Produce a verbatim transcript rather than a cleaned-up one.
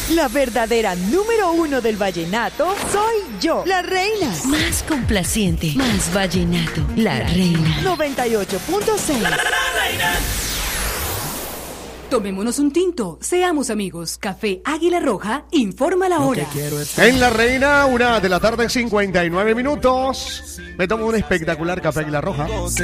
La verdadera número uno del vallenato soy yo, la reina. Más complaciente, más vallenato, la reina. noventa y ocho punto seis. La, la, la reina. Tomémonos un tinto, seamos amigos. Café Águila Roja, informa la hora. En La Reina, una de la tarde, cincuenta y nueve minutos. Me tomo un espectacular café Águila Roja.